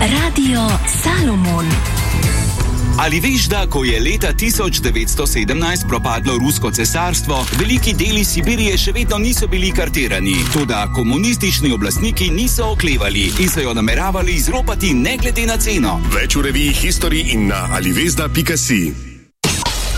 Radio Salomon. Ali veš, da ko je leta 1917 propadlo Rusko cesarstvo, veliki deli Sibirije še vedno niso bili kartirani. Toda komunistični oblastniki niso oklevali in so jo nameravali izropati ne glede na ceno. Več v reviji History in na alivezda.si.